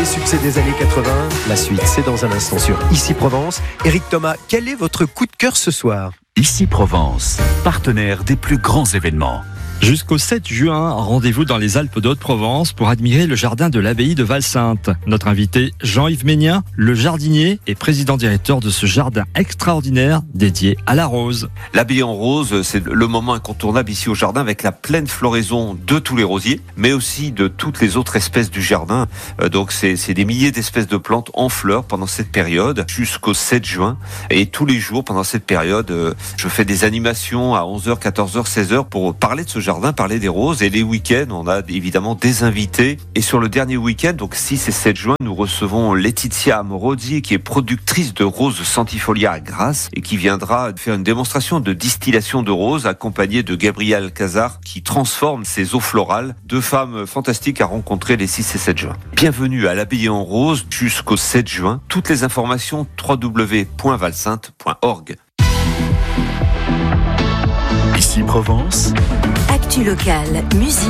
les succès des années 80. La suite, c'est dans un instant sur Ici Provence. Éric Thomas, quel est votre coup de cœur ce soir ? Ici Provence, partenaire des plus grands événements. Jusqu'au 7 juin, rendez-vous dans les Alpes d'Haute-Provence pour admirer le jardin de l'abbaye de Valsainte. Notre invité, Jean-Yves Ménien, le jardinier et président-directeur de ce jardin extraordinaire dédié à la rose. L'abbaye en rose, c'est le moment incontournable ici au jardin avec la pleine floraison de tous les rosiers, mais aussi de toutes les autres espèces du jardin. Donc c'est des milliers d'espèces de plantes en fleurs pendant cette période jusqu'au 7 juin. Et tous les jours pendant cette période, je fais des animations à 11h, 14h, 16h pour parler de ce jardin, parler des roses. Et les week-ends, on a évidemment des invités. Et sur le dernier week-end, donc 6 et 7 juin, nous recevons Laetitia Amorodi, qui est productrice de roses Centifolia à Grasse et qui viendra faire une démonstration de distillation de roses accompagnée de Gabriel Cazard qui transforme ses eaux florales. Deux femmes fantastiques à rencontrer les 6 et 7 juin. Bienvenue à l'abbaye en rose jusqu'au 7 juin. Toutes les informations www.valsainte.org. Ici Provence. Actu locale, musique.